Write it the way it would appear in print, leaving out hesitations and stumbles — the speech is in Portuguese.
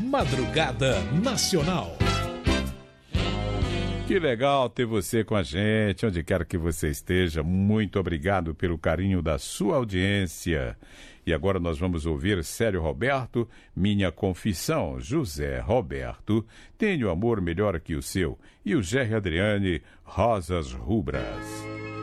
Madrugada Nacional. Que legal ter você com a gente, onde quer que você esteja. Muito obrigado pelo carinho da sua audiência. E agora nós vamos ouvir Célio Roberto, Minha Confissão, José Roberto, Tenho Amor Melhor que o Seu, e o Gerry Adriane, Rosas Rubras.